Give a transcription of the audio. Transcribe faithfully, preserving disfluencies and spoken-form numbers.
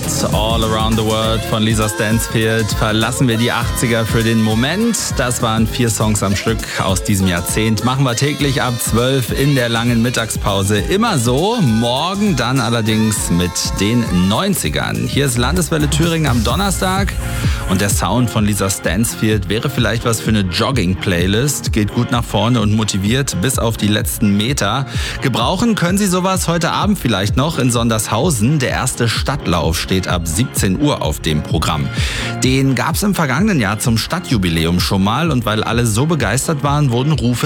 mit All Around the World von Lisa Stansfield verlassen wir die achtziger für den Moment. Das waren vier Songs am Stück aus diesem Jahrzehnt. Machen wir täglich ab zwölf in der langen Mittagspause. Immer so, morgen dann allerdings mit den neunzigern. Hier ist Landeswelle Thüringen am Donnerstag und der Sound von Lisa Stansfield wäre vielleicht was für eine Jogging-Playlist. Geht gut nach vorne und motiviert bis auf die letzten Meter. Gebrauchen können Sie sowas heute Abend vielleicht noch in Sondershausen. Der erste Stadtlauf steht ab siebzehn Uhr auf dem Programm. Den gab es im vergangenen Jahr zum Stadtjubiläum schon mal und weil alle so begeistert waren, wurden Rufe